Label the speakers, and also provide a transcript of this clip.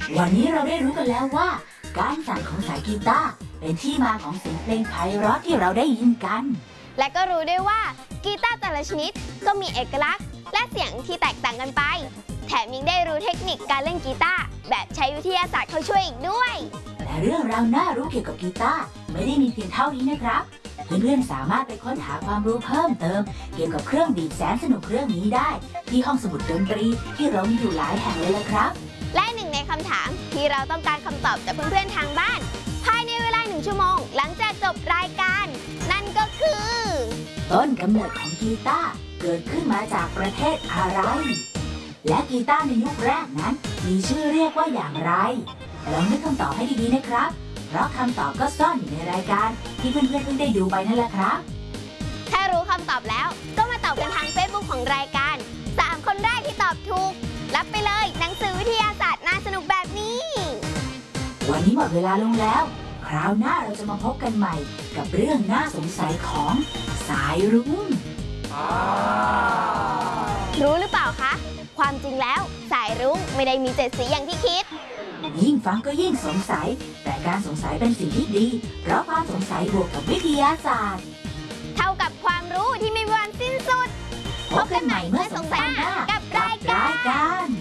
Speaker 1: วันนี้เราได้รู้กันแล้วว่าการสั่นของสายกีตาร์เป็นที่มาของเสียงเพลงไพเราะที่เราได้ยินกัน
Speaker 2: และก็รู้ด้วยว่ากีตาร์แต่ละชนิดก็มีเอกลักษณ์และเสียงที่แตกต่างกันไปแถมยังได้รู้เทคนิคการเล่นกีตาร์แบบใช้วิทยาศาสตร์เข้าช่วยอีกด้วย
Speaker 1: แต่เรื่องราวน่ารู้เกี่ยวกับกีตาร์ไม่ได้มีเพียงเท่านี้นะครับเพื่อนๆสามารถไปค้นหาความรู้เพิ่มเติมเกี่ยวกับเครื่องดีดแสนสนุกเครื่องนี้ได้ที่ห้องสมุดดนตรีที่เรามีอยู่หลายแห่งเลยละครับ
Speaker 2: และหนึ่งในคำถามที่เราต้องการคำตอบจากเพื่อนๆทางบ้านภายในเวลา1 ชั่วโมงหลังจากจบรายการนั่นก็คือ
Speaker 1: ต้นกำเนิดของกีตาร์เกิดขึ้นมาจากประเทศอะไรและกีตาร์ในยุคแรกนั้นมีชื่อเรียกว่าอย่างไรลองนึกคำตอบให้ดีๆนะครับเพราะคำตอบก็ซ่อนอยู่ในรายการที่เพื่อนๆเพิ่งได้ดูไปนั่นแหละครับ
Speaker 2: ถ้ารู้คำตอบแล้วก็มาตอบกันทาง Facebook ของรายการ3 คนแรกที่ตอบถูกรับไปเลยหนังสือวิทยาศาสตร์น่าสนุกแบบนี้
Speaker 1: วันนี้หมดเวลาลงแล้วคราวหน้าเราจะมาพบกันใหม่กับเรื่องน่าสงสัยของสายรุ้ง
Speaker 2: รู้หรือเปล่าคะความจริงแล้วสายรุ้งไม่ได้มี7 สีอย่างที่คิด
Speaker 1: ยิ่งฟังก็ยิ่งสงสัยแต่การสงสัยเป็นสิ่งที่ดีเพราะความสงสัยบวกกับวิทยาศาสตร์
Speaker 2: เท่ากับความรู้ที่ไม่มีวันสิ้นสุด
Speaker 1: พบกันใหม่เมื่อสงสัยหน้ากับรายการ